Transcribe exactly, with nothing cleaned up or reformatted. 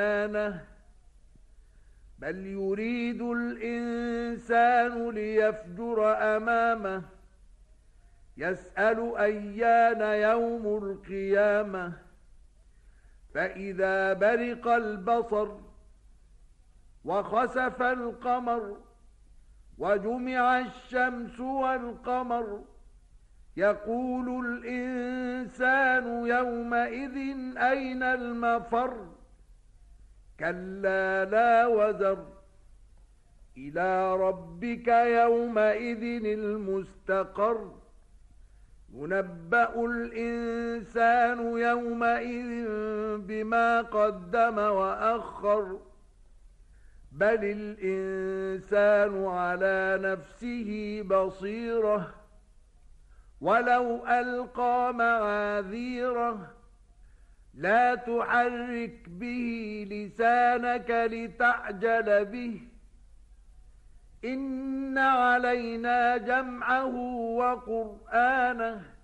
بل يريد الإنسان ليفجر أمامه يسأل أيان يوم القيامة فإذا برق البصر وخسف القمر وجمع الشمس والقمر يقول الإنسان يومئذ أين المفر كلا لا وزر إلى ربك يومئذ المستقر ينبأ الإنسان يومئذ بما قدم وأخر بل الإنسان على نفسه بصيرة ولو ألقى معاذيره لا تحرك به لسانك لتعجل به إن علينا جمعه وقرآنه